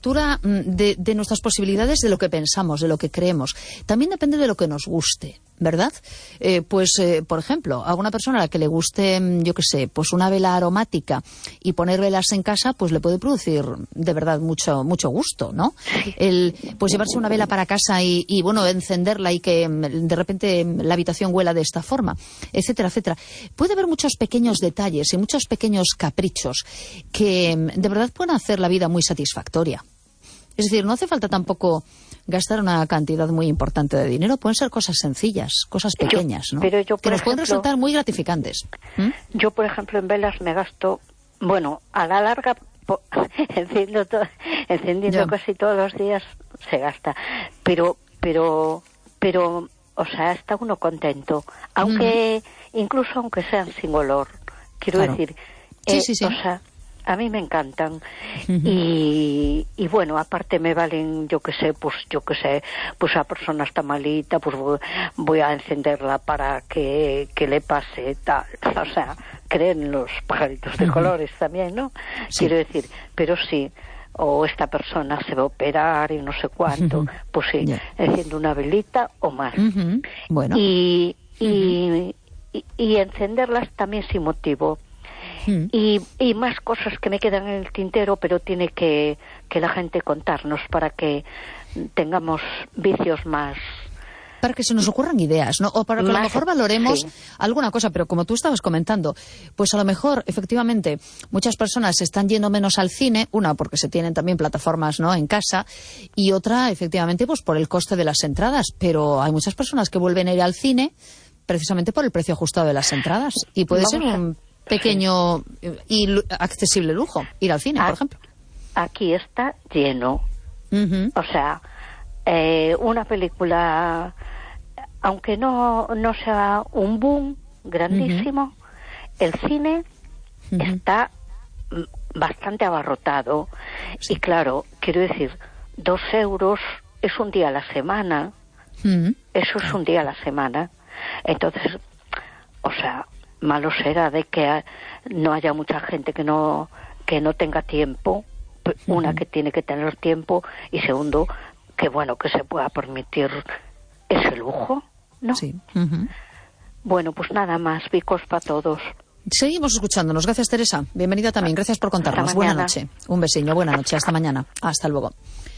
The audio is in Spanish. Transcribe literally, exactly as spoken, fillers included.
lectura de, de nuestras posibilidades, de lo que pensamos, de lo que creemos. También depende de lo que nos guste, ¿verdad? Eh, pues, eh, por ejemplo, a una persona a la que le guste, yo qué sé, pues una vela aromática y poner velas en casa, pues le puede producir de verdad mucho mucho gusto, ¿no? El, pues llevarse una vela para casa y, y, bueno, encenderla y que de repente la habitación huela de esta forma, etcétera, etcétera. Puede haber muchos pequeños detalles y muchos pequeños caprichos que de verdad pueden hacer la vida muy satisfactoria. Es decir, no hace falta tampoco gastar una cantidad muy importante de dinero. Pueden ser cosas senciillas, cosas pequeñas, ¿no? Pero yo, que nos ejemplo, pueden resultar muy gratificantes. ¿Mm? Yo, por ejemplo, en velas me gasto, bueno, a la larga, po, enciendo to, encendiendo casi todos los días se gasta. Pero, pero, pero, o sea, está uno contento. Aunque, mm. incluso aunque sean sin olor. Quiero claro. decir, sí, eh, sí, sí. o sea, a mí me encantan. Uh-huh. y, y bueno, aparte me valen, yo que sé, pues yo que sé, pues a persona está malita, pues voy, voy a encenderla para que, que le pase tal. O sea, creen los pajaritos de uh-huh. colores también, ¿no? Sí. Quiero decir, pero sí, o esta persona se va a operar y no sé cuánto, uh-huh. pues sí, yeah. enciendo una velita o más. Uh-huh. Bueno. Y, y, uh-huh. y, y encenderlas también sin motivo. Hmm. Y, y más cosas que me quedan en el tintero, pero tiene que, que la gente contarnos para que tengamos vicios más... Para que se nos ocurran ideas, ¿no? O para que más, a lo mejor valoremos sí. alguna cosa, pero como tú estabas comentando, pues a lo mejor, efectivamente, muchas personas están yendo menos al cine, una porque se tienen también plataformas, ¿no?, en casa, y otra, efectivamente, pues por el coste de las entradas, pero hay muchas personas que vuelven a ir al cine precisamente por el precio ajustado de las entradas, y puede Vamos ser un... A... pequeño y accesible lujo, ir al cine, por ejemplo. Aquí está lleno. Uh-huh. O sea, eh, una película, aunque no, no sea un boom grandísimo, uh-huh. el cine uh-huh. está bastante abarrotado. Sí. Y claro, quiero decir, dos euros es un día a la semana. Uh-huh. Eso es un día a la semana. Entonces, o sea... malo será de que no haya mucha gente que no que no tenga tiempo, una uh-huh. que tiene que tener tiempo y segundo que bueno que se pueda permitir ese lujo, ¿no? Sí. Uh-huh. Bueno, pues nada más, bicos para todos. Seguimos escuchándonos. Gracias, Teresa. Bienvenida también. Gracias por contarnos. Buena noche. Un besiño. Buena noche. Hasta mañana. Hasta luego.